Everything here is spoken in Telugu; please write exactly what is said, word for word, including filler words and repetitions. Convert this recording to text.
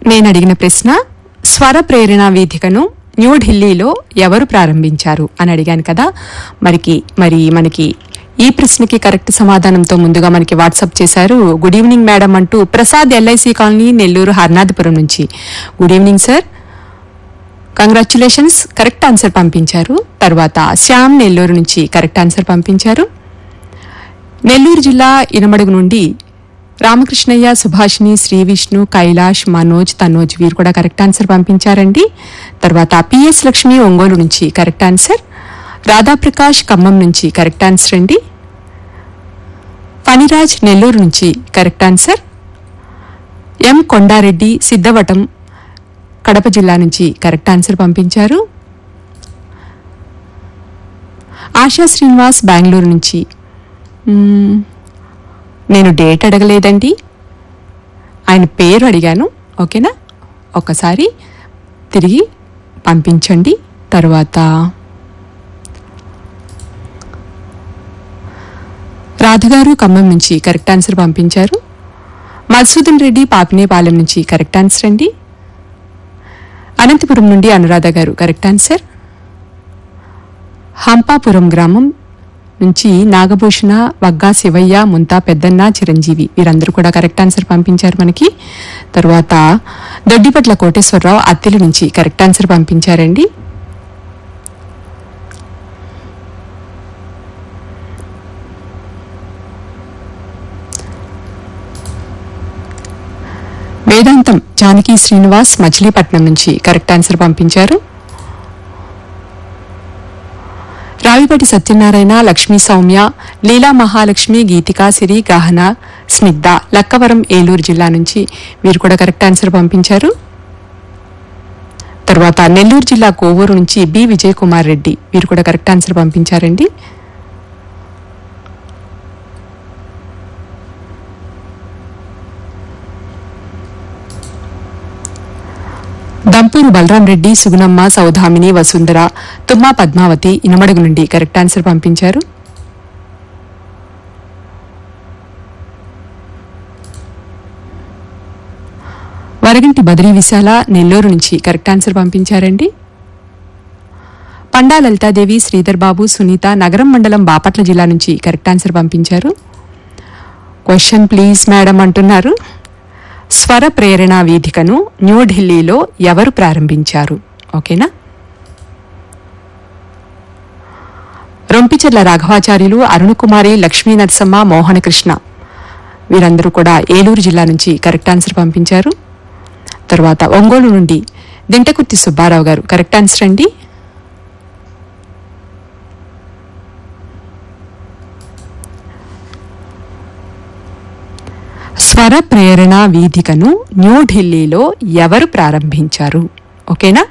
నేను అడిగిన ప్రశ్న స్వర ప్రేరణ వేదికను న్యూఢిల్లీలో ఎవరు ప్రారంభించారు అని అడిగాను కదా. మరికి మరి మనకి ఈ ప్రశ్నకి కరెక్ట్ సమాధానంతో ముందుగా మనకి వాట్సాప్ చేశారు. గుడ్ ఈవినింగ్ మేడం అంటూ ప్రసాద్ ఎల్ఐసి కాలనీ నెల్లూరు హర్నాథపురం నుంచి. Good evening sir, congratulations, correct answer పంపించారు. తర్వాత శ్యామ్ నెల్లూరు నుంచి కరెక్ట్ ఆన్సర్ పంపించారు. నెల్లూరు జిల్లా ఇనమడుగు నుండి రామకృష్ణయ్య, సుభాషిణి, శ్రీ విష్ణు, కైలాష్, మనోజ్, తనోజ్ వీరు కూడా కరెక్ట్ ఆన్సర్ పంపించారండి. తర్వాత పిఎస్ లక్ష్మి ఒంగోలు నుంచి కరెక్ట్ ఆన్సర్. రాధాప్రకాష్ ఖమ్మం నుంచి కరెక్ట్ ఆన్సర్ అండి. ఫణిరాజ్ నెల్లూరు నుంచి కరెక్ట్ ఆన్సర్. ఎం కొండారెడ్డి సిద్ధవటం కడప జిల్లా నుంచి కరెక్ట్ ఆన్సర్ పంపించారు. ఆశా శ్రీనివాస్ బెంగళూరు నుంచి, నేను డేట్ అడగలేదండి, ఆయన పేరు అడిగాను. ఓకేనా, ఒకసారి తిరిగి పంపించండి. తర్వాత రాధగారు ఖమ్మం నుంచి కరెక్ట్ ఆన్సర్ పంపించారు. మధుసూదన్ రెడ్డి పాపినేపాలెం నుంచి కరెక్ట్ ఆన్సర్ అండి. అనంతపురం నుండి అనురాధ గారు కరెక్ట్ ఆన్సర్. హంపాపురం గ్రామం నుంచి నాగభూషణ, వగ్గా శివయ్య, ముంతా పెద్దన్న, చిరంజీవి వీరందరూ కూడా కరెక్ట్ ఆన్సర్ పంపించారు మనకి. తర్వాత దొడ్డిపట్ల కోటేశ్వరరావు అత్తిలి నుంచి కరెక్ట్ ఆన్సర్ పంపించారండి. వేదాంతం జానకి శ్రీనివాస్ మచిలీపట్నం నుంచి కరెక్ట్ ఆన్సర్ పంపించారు. రావిపటి సత్యనారాయణ, లక్ష్మీ సౌమ్య, లీలా మహాలక్ష్మి, గీతికా, సిరి, గహన, స్నిగ్ధ లక్కవరం ఏలూరు జిల్లా నుంచి వీరు కూడా కరెక్ట్ ఆన్సర్ పంపించారు. తర్వాత నెల్లూరు జిల్లా కోవూరు నుంచి బి విజయ్ కుమార్ రెడ్డి వీరు కూడా కరెక్ట్ ఆన్సర్ పంపించారండి. దంపూరు బలరాం రెడ్డి, సుగుణమ్మ, సౌధామిని, వసుంధర, తుమ్మా పద్మావతి ఇనమడుగు నుండి కరెక్ట్ ఆన్సర్ పంపించారు. వరగంటి బద్రీ విశాల నెల్లూరు నుంచి కరెక్ట్ ఆన్సర్ పంపించారండి. పండా లలితాదేవి, శ్రీధర్ బాబు, సునీత నగరం మండలం బాపట్ల జిల్లా నుంచి కరెక్ట్ ఆన్సర్ పంపించారు. క్వశ్చన్ ప్లీజ్ మేడం అంటున్నారు. స్వర ప్రేరణ వేదికను న్యూఢిల్లీలో ఎవరు ప్రారంభించారు? ఓకేనా. రొంపిచెర్ల రాఘవాచార్యులు, అరుణకుమారి, లక్ష్మీ నరసమ్మ, మోహనకృష్ణ వీరందరూ కూడా ఏలూరు జిల్లా నుంచి కరెక్ట్ ఆన్సర్ పంపించారు. తర్వాత ఒంగోలు నుండి దింటకుర్తి సుబ్బారావు గారు కరెక్ట్ ఆన్సర్ అండి. స్వర ప్రేరణ వేదికను న్యూఢిల్లీలో ఎవరు ప్రారంభించారు? ఓకేనా.